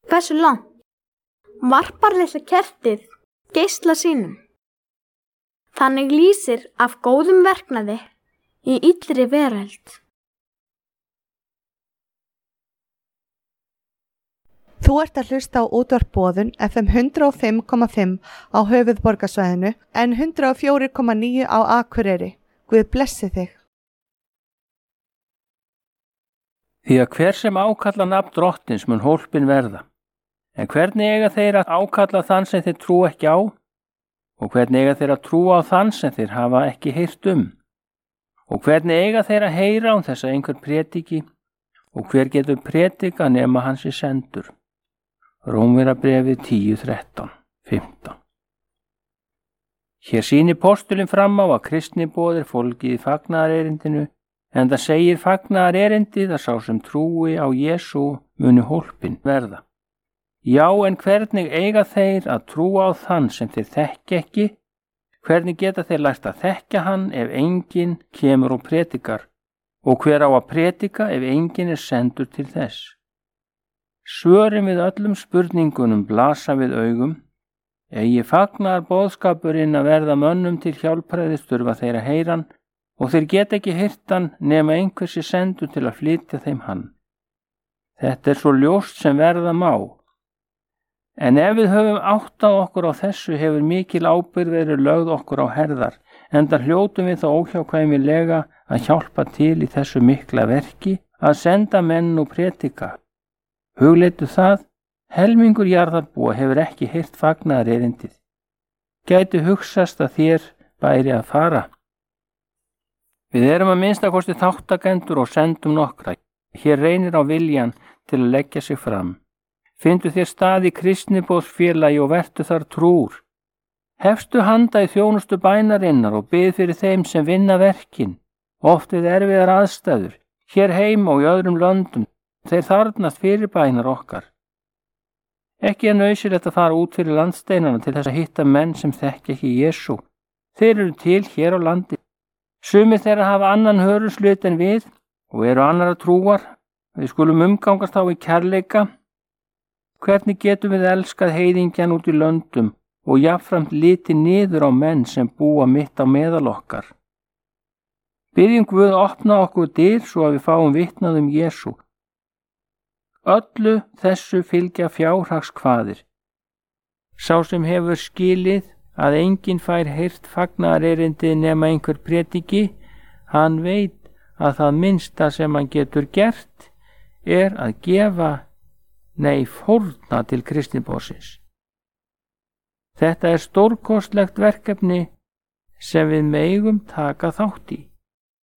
Hversu langt varpar litla kertið geisla sínum? Þannig lýsir af góðum verknaði í illri veröld. Þú ert að hlusta á útvarp Boðun FM 105,5 á höfuðborgarsvæðinu en 104,9 á Akureyri. Guð blessi þig. Því að hver sem ákalla nafn Drottins mun hólpin verða. En hvernig eiga þeir að ákalla þann sem þeir trú ekki á? Og hvernig eiga þeir að trúa á þann sem þeir hafa ekki heyrt um? Og hvernig eiga þeir að heyra án þess að einhver prédiki? Og hver getur prédika nema hann sé sendur? Rómverjabréfið 10:13-15. Hér sýnir postulinn fram á að kristniboð fólgið í fagnaðarerindinu, en það segir fagnaðarerindið að sá sem trúi á Jesú muni hólpin verða. Já, en hvernig eiga þeir að trúa á þann sem þeir þekki ekki? Hvernig geta þeir lært að þekkja hann ef enginn kemur og prédikar? Og hver á að prédika ef enginn sendur til þess? Svörin við öllum spurningunum blasa við augum. Eigi fagnar boðskapurinn að verða mönnum til hjálpræðis þurfa þeir að heyra hann og þeir geta ekki heyrt hann nema einhversi sendur til að flytja þeim hann. Þetta svo ljóst sem verða má. En ef við höfum áttað okkur á þessu hefur mikil ábyrgð verið lögð okkur á herðar, enda hljótum við þá óhjákvæmilega að hjálpa til í þessu mikla verki að senda menn og prédika. Hugleitu það, helmingur jarðarbúa hefur ekki heyrt fagnaðarerindið. Gæti hugsast að þér bæri að fara. Við erum að minnstakosti þáttakendur og sendum nokkra. Hér reynir á viljan til að leggja sig fram. Fyndu þér stað í kristniboðsfélagi og vertu þar trúr. Hefstu handa í þjónustu bænarinnar og bið fyrir þeim sem vinna verkin, oft við erfiðar aðstæður, hér heima og í öðrum löndum. Þeir þarfnast fyrir bænar okkar. Ekki nauðsynlegt að fara út fyrir landsteinana til þess að hitta menn sem þekki ekki Jesú. Þeir eru til hér á landi. Sumir þeirra hafa annan höruslut en við og eru annara trúar. Við skulum umgangast þá í kærleika. Hvernig getum við elskað heiðingjan út í löndum og jafnframt litið niður á menn sem búa mitt á meðal okkar? Biðjum Guð að opna okkur dyr svo að við fáum vitnað Jesú. Öllu þessu fylgja fjárhagskvaðir. Sá sem hefur skilið að enginn fær heyrt fagnaðarerindið nema einhver prédiki, hann veit að það minnsta sem hann getur gert að gefa, fórna til kristniboðsins. Þetta stórkostlegt verkefni sem við megum taka þátt í.